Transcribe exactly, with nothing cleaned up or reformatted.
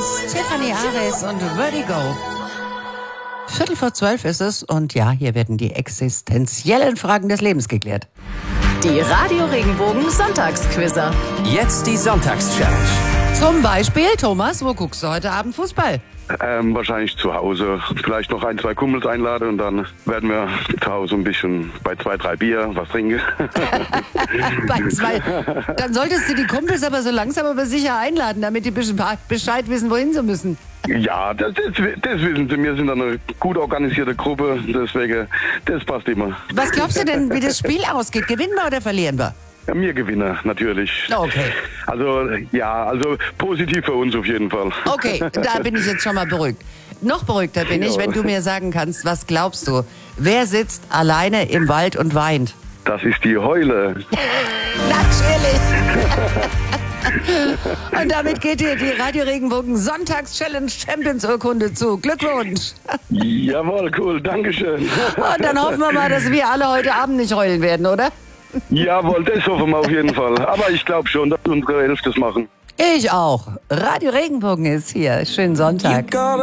Stefanie Ares und Vertigo. Viertel vor zwölf ist es und ja, hier werden die existenziellen Fragen des Lebens geklärt. Die Radio Regenbogen Sonntagsquizzer. Jetzt die Sonntagschallenge. Zum Beispiel, Thomas, wo guckst du heute Abend Fußball? Ähm, wahrscheinlich zu Hause. Vielleicht noch ein, zwei Kumpels einladen und dann werden wir zu Hause ein bisschen bei zwei, drei Bier was trinken. Bei zwei. Dann solltest du die Kumpels aber so langsam aber sicher einladen, damit die bisschen Bescheid wissen, wohin sie müssen. Ja, das, das, das wissen Sie. Wir sind eine gut organisierte Gruppe, deswegen, das passt immer. Was glaubst du denn, wie das Spiel ausgeht? Gewinnen wir oder verlieren wir? Ja, wir gewinnen, natürlich. Okay. Also, ja, also positiv für uns auf jeden Fall. Okay, da bin ich jetzt schon mal beruhigt. Noch beruhigter bin ich, wenn du mir sagen kannst, was glaubst du? Wer sitzt alleine im Wald und weint? Das ist die Heule. Natürlich. Und damit geht dir die Radio Regenbogen Sonntags-Challenge Champions Urkunde zu. Glückwunsch. Jawohl, cool, dankeschön. Und dann hoffen wir mal, dass wir alle heute Abend nicht heulen werden, oder? Jawohl, das hoffen wir auf jeden Fall. Aber ich glaube schon, dass unsere Elf das machen. Ich auch. Radio Regenbogen ist hier. Schönen Sonntag.